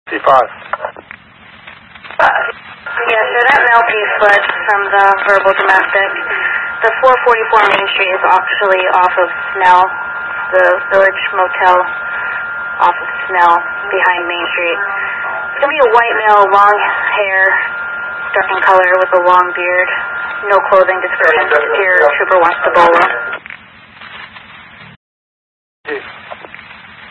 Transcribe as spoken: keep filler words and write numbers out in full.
C five. Yes, sir, that mail piece was from the verbal domestic. The four forty-four Main Street is actually off of Snell, the Village Motel off of Snell, behind Main Street. It's going to be a white male, long hair, dark in color with a long beard. No clothing description. Your trooper wants to bolo.